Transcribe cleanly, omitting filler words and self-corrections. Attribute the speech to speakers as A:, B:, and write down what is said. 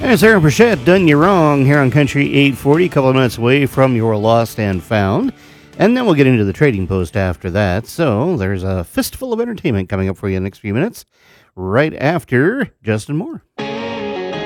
A: And Sarah Burchett, Done You Wrong, here on Country 840, a couple of minutes away from your Lost and Found. And then we'll get into the trading post after that. So there's a fistful of entertainment coming up for you in the next few minutes, right after Justin Moore.